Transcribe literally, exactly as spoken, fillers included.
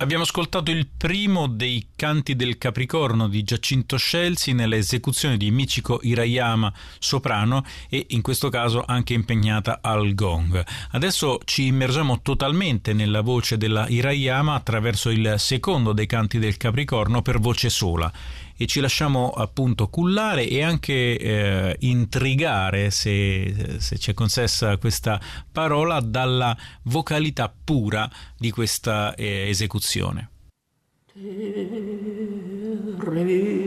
Abbiamo ascoltato il primo dei canti del Capricorno di Giacinto Scelsi nell'esecuzione di Michiko Hirayama soprano e in questo caso anche impegnata al gong. Adesso ci immergiamo totalmente nella voce della Hirayama attraverso il secondo dei canti del Capricorno per voce sola e ci lasciamo appunto cullare e anche eh, intrigare, se, se ci è concessa questa parola, dalla vocalità pura di questa eh, esecuzione. Re